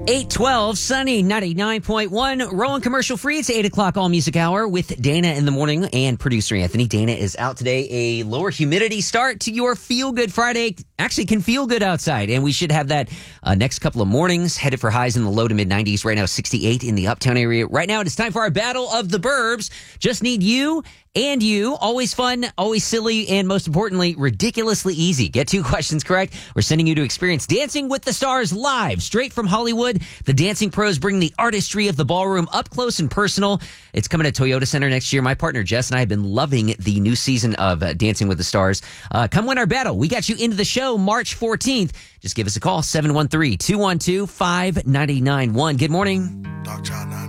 812, sunny, 99.1, rolling commercial free. It's 8 o'clock, all music hour with Dana in the morning and producer Anthony. Dana is out today. A lower humidity start to your Feel Good Friday. Actually can feel good outside, and we should have that next couple of mornings. Headed for highs in the low to mid 90s. Right now, 68 in the uptown area. Right now, it is time for our Battle of the Burbs. Just need you and you. Always fun, always silly, and most importantly, ridiculously easy. Get 2 questions correct. We're sending you to experience Dancing with the Stars live, straight from Hollywood. The dancing pros bring the artistry of the ballroom up close and personal. It's coming to Toyota Center next year. My partner Jess and I have been loving the new season of Dancing with the Stars. Come win our battle. We got you into the show March 14th. Just give us a call, 713-212-5991. Good morning.